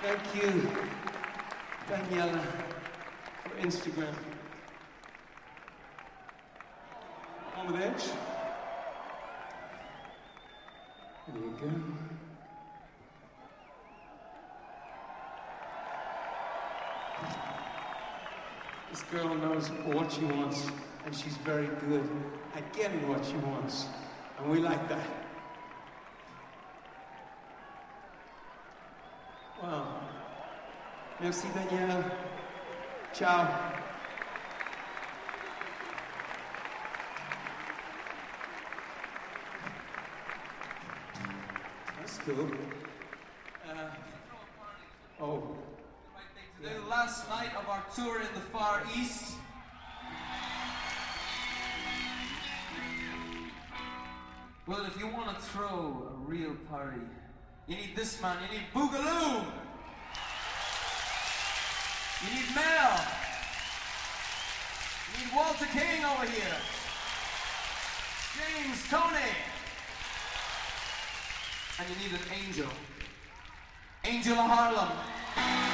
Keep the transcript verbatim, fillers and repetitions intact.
Thank you, Daniela, for Instagram. On with Edge. There you go. This girl knows what she wants, and she's very good at getting what she wants, and we like that. Wow. Merci, Danielle. Ciao. That's cool. Uh, oh. Today, the last night of our tour in the Far East. Well, if you want to throw a real party, you need this man, you need Boogaloo! You need Mel! You need Walter King over here! James, Tony! And you need an angel. Angel of Harlem.